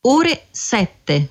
ore 7.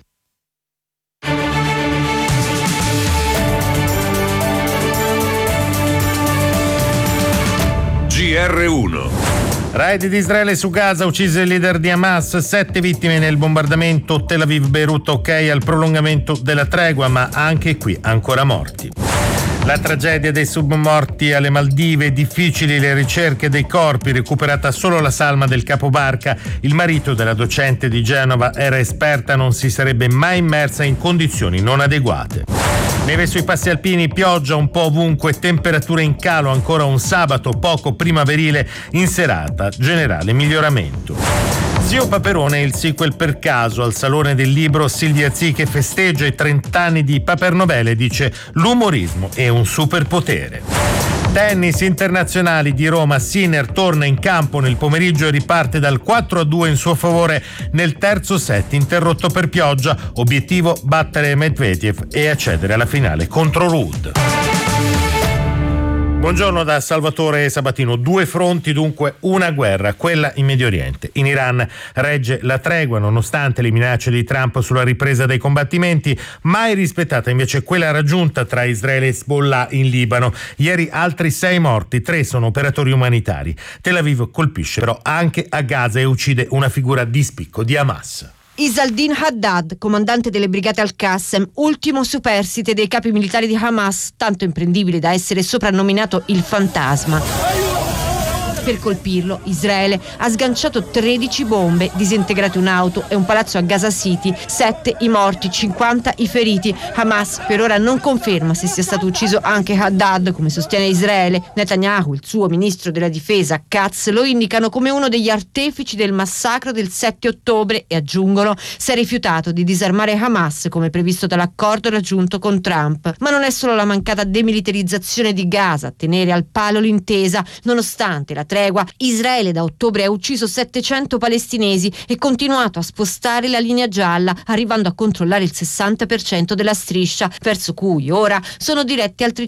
GR1. Raid di Israele su Gaza, ucciso il leader di Hamas, 7 vittime nel bombardamento. Tel Aviv-Beirut, ok al prolungamento della tregua, ma anche qui ancora morti. La tragedia dei submorti alle Maldive, difficili le ricerche dei corpi, recuperata solo la salma del capobarca. Il marito della docente di Genova era esperta, non si sarebbe mai immersa in condizioni non adeguate. Neve sui passi alpini, pioggia un po' ovunque, temperature in calo ancora un sabato poco primaverile, in serata generale miglioramento. Zio Paperone, il sequel per caso al Salone del Libro. Silvia Ziche festeggia i 30 anni di Papernovele, dice l'umorismo è un superpotere. Tennis internazionali di Roma, Sinner torna in campo nel pomeriggio e riparte dal 4-2 in suo favore nel terzo set interrotto per pioggia. Obiettivo battere Medvedev e accedere alla finale contro Ruud. Buongiorno da Salvatore Sabatino. 2 fronti, dunque una guerra, quella in Medio Oriente. In Iran regge la tregua nonostante le minacce di Trump sulla ripresa dei combattimenti, mai rispettata invece quella raggiunta tra Israele e Hezbollah in Libano. Ieri altri 6 morti, 3 sono operatori umanitari. Tel Aviv colpisce però anche a Gaza e uccide una figura di spicco di Hamas. Izaldin Haddad, comandante delle brigate Al-Qassem, ultimo superstite dei capi militari di Hamas, tanto imprendibile da essere soprannominato il fantasma. Per colpirlo, Israele ha sganciato 13 bombe, disintegrate un'auto e un palazzo a Gaza City, 7 i morti, 50 i feriti. Hamas per ora non conferma se sia stato ucciso anche Haddad, come sostiene Israele. Netanyahu, il suo ministro della difesa, Katz, lo indicano come uno degli artefici del massacro del 7 ottobre e aggiungono si è rifiutato di disarmare Hamas come previsto dall'accordo raggiunto con Trump. Ma non è solo la mancata demilitarizzazione di Gaza a tenere al palo l'intesa, nonostante la tregua, Israele da ottobre ha ucciso 700 palestinesi e continuato a spostare la linea gialla, arrivando a controllare il 60% della striscia, verso cui ora sono diretti altri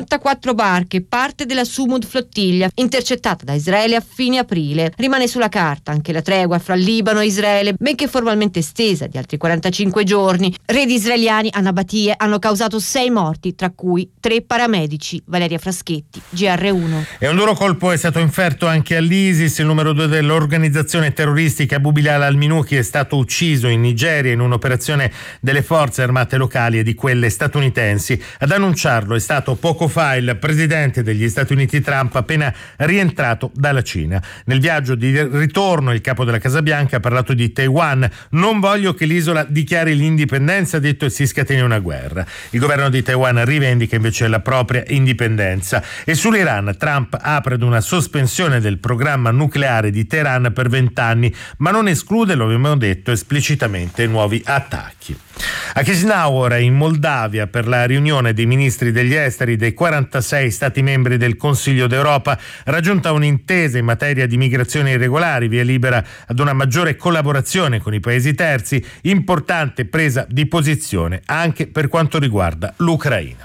54 barche, parte della Sumud flottiglia, intercettata da Israele a fine aprile. Rimane sulla carta anche la tregua fra Libano e Israele, benché formalmente estesa di altri 45 giorni. Raid israeliani a Nabatie hanno causato 6 morti, tra cui 3 paramedici. Valeria Fraschetti, GR1. E un duro colpo è stato inferto anche all'ISIS. Il numero 2 dell'organizzazione terroristica, Abu Bilal al-Minuki, è stato ucciso in Nigeria in un'operazione delle forze armate locali e di quelle statunitensi. Ad annunciarlo è stato poco fa il presidente degli Stati Uniti Trump, appena rientrato dalla Cina. Nel viaggio di ritorno il capo della Casa Bianca ha parlato di Taiwan. Non voglio che l'isola dichiari l'indipendenza, ha detto, e si scateni una guerra. Il governo di Taiwan rivendica invece la propria indipendenza. E sull'Iran Trump apre ad una sospensione del programma nucleare di Teheran per 20 anni, ma non esclude, lo abbiamo detto esplicitamente, nuovi attacchi. A Chisinau, in Moldavia, per la riunione dei ministri degli esteri dei 46 Stati membri del Consiglio d'Europa, raggiunta un'intesa in materia di migrazioni irregolari, via libera ad una maggiore collaborazione con i paesi terzi, importante presa di posizione anche per quanto riguarda l'Ucraina.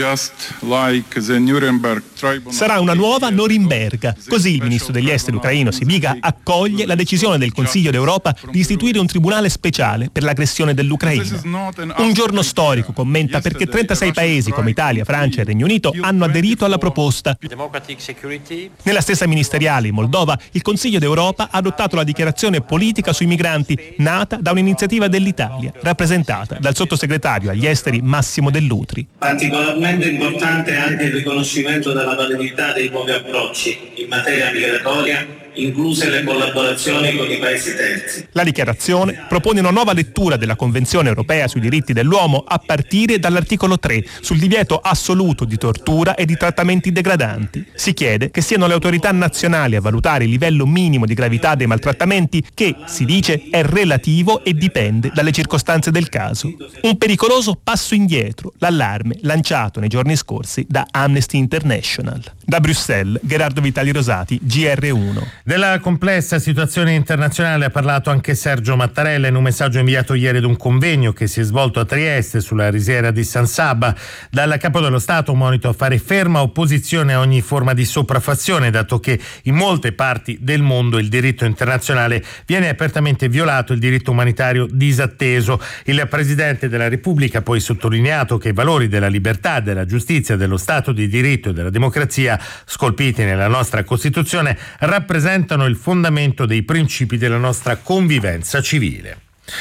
Sarà una nuova Norimberga. Così il ministro degli esteri ucraino Sybiga accoglie la decisione del Consiglio d'Europa di istituire un tribunale speciale per l'aggressione dell'Ucraina. Un giorno storico, commenta, perché 36 paesi come Italia, Francia e Regno Unito hanno aderito alla proposta. Nella stessa ministeriale in Moldova il Consiglio d'Europa ha adottato la dichiarazione politica sui migranti, nata da un'iniziativa dell'Italia, rappresentata dal sottosegretario agli esteri Massimo Dell'Utri. Particolarmente importante è anche il riconoscimento della validità dei nuovi approcci in materia migratoria, incluse le collaborazioni con i paesi terzi. La dichiarazione propone una nuova lettura della Convenzione europea sui diritti dell'uomo a partire dall'articolo 3 sul divieto assoluto di tortura e di trattamenti degradanti. Si chiede che siano le autorità nazionali a valutare il livello minimo di gravità dei maltrattamenti che, si dice, è relativo e dipende dalle circostanze del caso. Un pericoloso passo indietro, l'allarme lanciato nei giorni scorsi da Amnesty International. Da Bruxelles, Gerardo Vitali Rosati, GR1. Della complessa situazione internazionale ha parlato anche Sergio Mattarella in un messaggio inviato ieri ad un convegno che si è svolto a Trieste sulla risiera di San Sabba. Dal Capo dello Stato un monito a fare ferma opposizione a ogni forma di sopraffazione, dato che in molte parti del mondo il diritto internazionale viene apertamente violato, il diritto umanitario disatteso. Il Presidente della Repubblica ha poi sottolineato che i valori della libertà, della giustizia, dello Stato di diritto e della democrazia, scolpiti nella nostra Costituzione, rappresentano il fondamento dei principi della nostra convivenza civile.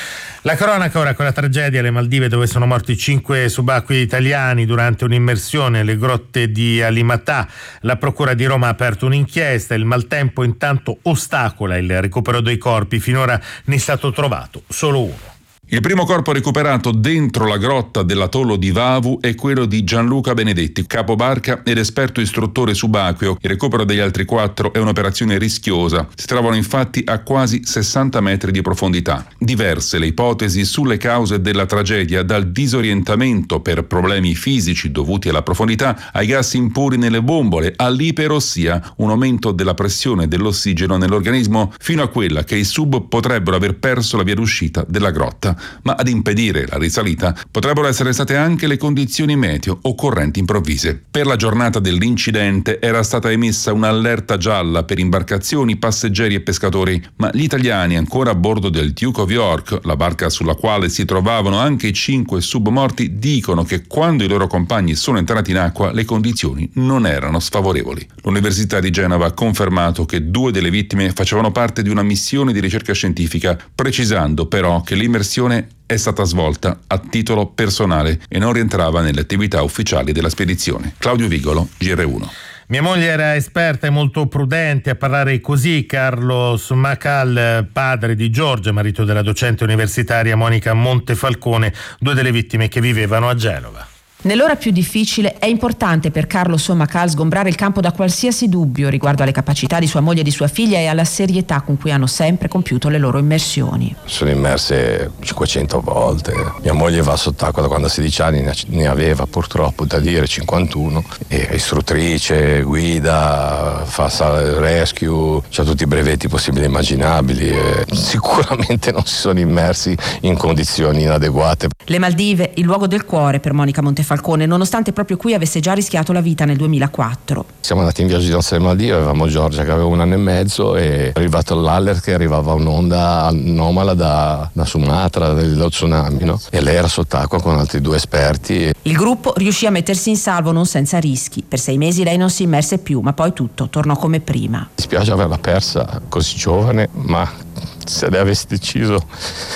La cronaca ora con la tragedia alle Maldive, dove sono morti 5 subacquei italiani durante un'immersione alle grotte di Alimatà. La Procura di Roma ha aperto un'inchiesta. Il maltempo intanto ostacola il recupero dei corpi. Finora ne è stato trovato solo uno. Il primo corpo recuperato dentro la grotta dell'atollo di Vavu è quello di Gianluca Benedetti, capobarca ed esperto istruttore subacqueo. Il recupero degli altri 4 è un'operazione rischiosa. Si trovano infatti a quasi 60 metri di profondità. Diverse le ipotesi sulle cause della tragedia, dal disorientamento per problemi fisici dovuti alla profondità, ai gas impuri nelle bombole, all'iperossia, un aumento della pressione dell'ossigeno nell'organismo, fino a quella che i sub potrebbero aver perso la via d'uscita della grotta. Ma ad impedire la risalita potrebbero essere state anche le condizioni meteo o correnti improvvise. Per la giornata dell'incidente era stata emessa un'allerta gialla per imbarcazioni, passeggeri e pescatori, ma gli italiani ancora a bordo del Duke of York, la barca sulla quale si trovavano anche i 5 submorti, dicono che quando i loro compagni sono entrati in acqua le condizioni non erano sfavorevoli. L'Università di Genova ha confermato che 2 delle vittime facevano parte di una missione di ricerca scientifica, precisando però che l'immersione è stata svolta a titolo personale e non rientrava nelle attività ufficiali della spedizione. Claudio Vigolo, GR1. Mia moglie era esperta e molto prudente a parlare così. Carlos Macal, padre di Giorgia, marito della docente universitaria Monica Montefalcone, 2 delle vittime che vivevano a Genova. Nell'ora più difficile è importante per Carlo Sommacal sgombrare il campo da qualsiasi dubbio riguardo alle capacità di sua moglie e di sua figlia e alla serietà con cui hanno sempre compiuto le loro immersioni. Sono immerse 500 volte. Mia moglie va sott'acqua da quando ha 16 anni, ne aveva purtroppo da dire 51. È istruttrice, guida, fa rescue, c'ha tutti i brevetti possibili e immaginabili. Sicuramente non si sono immersi in condizioni inadeguate. Le Maldive, il luogo del cuore per Monica Montefalcone, nonostante proprio qui avesse già rischiato la vita nel 2004. Siamo andati in viaggio di nozze alle Maldive, avevamo Giorgia che aveva 1 anno e mezzo e è arrivato l'alert che arrivava un'onda anomala da Sumatra, dello tsunami, no? E lei era sott'acqua con altri 2 esperti. Il gruppo riuscì a mettersi in salvo non senza rischi. Per 6 mesi lei non si immerse più, ma poi tutto tornò come prima. Mi spiace averla persa così giovane, ma se lei avesse deciso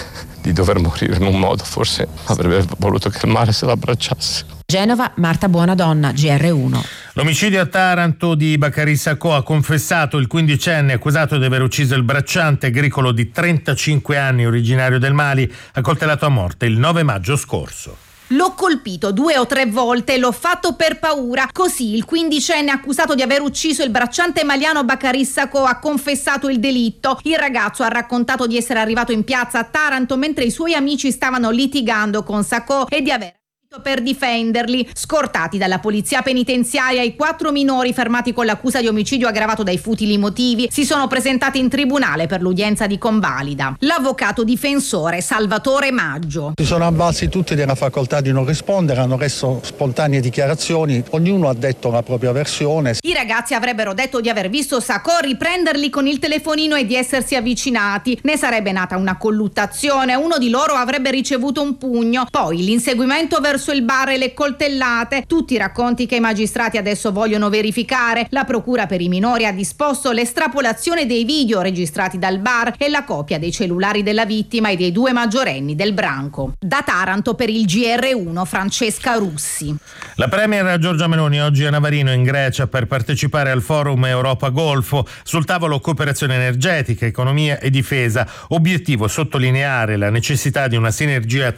di dover morire in un modo, forse avrebbe voluto che il mare se l'abbracciasse. Genova, Marta Buonadonna, GR1. L'omicidio a Taranto di Bacari Sacco ha confessato il 15enne accusato di aver ucciso il bracciante agricolo di 35 anni originario del Mali, accoltellato a morte il 9 maggio scorso. L'ho colpito 2 o 3 volte e l'ho fatto per paura. Così il 15enne accusato di aver ucciso il bracciante maliano Bacari Sacco ha confessato il delitto. Il ragazzo ha raccontato di essere arrivato in piazza a Taranto mentre i suoi amici stavano litigando con Sacco e di aver per difenderli. Scortati dalla polizia penitenziaria, i 4 minori fermati con l'accusa di omicidio aggravato dai futili motivi si sono presentati in tribunale per l'udienza di convalida. L'avvocato difensore Salvatore Maggio. Si sono avvalsi tutti della facoltà di non rispondere, hanno reso spontanee dichiarazioni, ognuno ha detto la propria versione. I ragazzi avrebbero detto di aver visto Sacco riprenderli con il telefonino e di essersi avvicinati. Ne sarebbe nata una colluttazione, uno di loro avrebbe ricevuto un pugno, poi l'inseguimento verso il bar e le coltellate, tutti i racconti che i magistrati adesso vogliono verificare. La procura per i minori ha disposto l'estrapolazione dei video registrati dal bar e la copia dei cellulari della vittima e dei 2 maggiorenni del branco. Da Taranto per il GR1 Francesca Russi. La premier Giorgia Meloni oggi a Navarino in Grecia per partecipare al forum Europa Golfo. Sul tavolo cooperazione energetica, economia e difesa. Obiettivo sottolineare la necessità di una sinergia